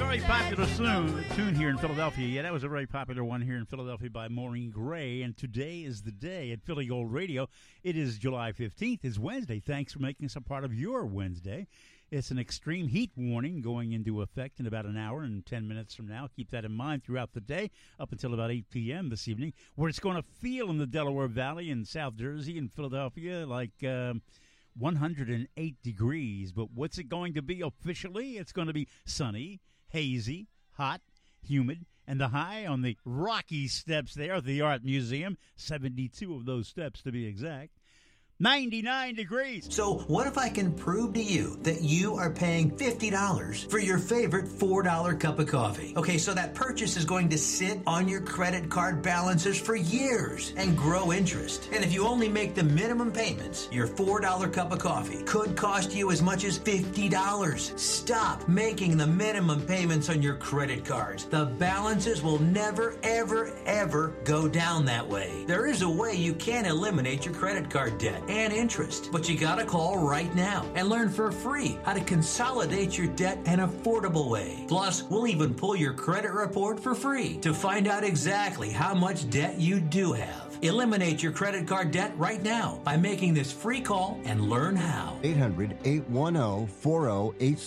Very popular tune here in Philadelphia. Yeah, that was a very popular one here in Philadelphia by Maureen Gray. And today is the day at Philly Gold Radio. It is July 15th. It's Wednesday. Thanks for making us a part of your Wednesday. It's an extreme heat warning going into effect in about an hour and 10 minutes from now. Keep that in mind throughout the day up until about 8 p.m. this evening, where it's going to feel in the Delaware Valley and South Jersey and Philadelphia like 108 degrees. But what's it going to be officially? It's going to be sunny, hazy, hot, humid, and the high on the Rocky Steps there at the Art Museum, 72 of those steps to be exact. 99 degrees. So what if I can prove to you that you are paying $50 for your favorite $4 cup of coffee? Okay, so that purchase is going to sit on your credit card balances for years and grow interest. And if you only make the minimum payments, your $4 cup of coffee could cost you as much as $50. Stop making the minimum payments on your credit cards. The balances will never, ever, ever go down that way. There is a way you can eliminate your credit card debt and interest, but you gotta call right now and learn for free how to consolidate your debt an affordable way. Plus, we'll even pull your credit report for free to find out exactly how much debt you do have. Eliminate your credit card debt right now by making this free call and learn how. 800-810-4086.